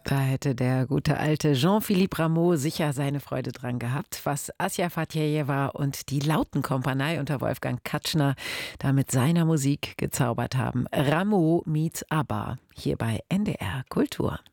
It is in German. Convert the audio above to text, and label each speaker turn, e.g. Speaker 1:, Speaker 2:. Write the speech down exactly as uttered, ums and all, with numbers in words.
Speaker 1: Da hätte der gute alte Jean-Philippe Rameau sicher seine Freude dran gehabt, was Asja Fatjejewa und die Lautenkompanie unter Wolfgang Katschner da mit seiner Musik gezaubert haben. Rameau meets ABBA, hier bei N D R Kultur.